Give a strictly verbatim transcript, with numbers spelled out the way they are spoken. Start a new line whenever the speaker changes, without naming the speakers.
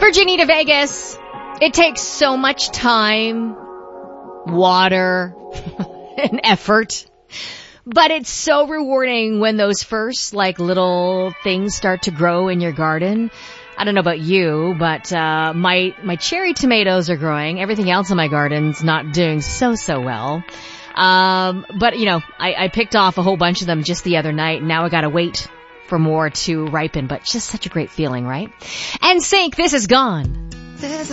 journey to Vegas. It takes so much time, water, and effort. But it's so rewarding when those first, like, little things start to grow in your garden. I don't know about you, but uh my my cherry tomatoes are growing. Everything else in my garden's not doing so, so well. Um But, you know, I, I picked off a whole bunch of them just the other night, and now I gotta wait for more to ripen. But just such a great feeling, right? And Sync, this is Gone. This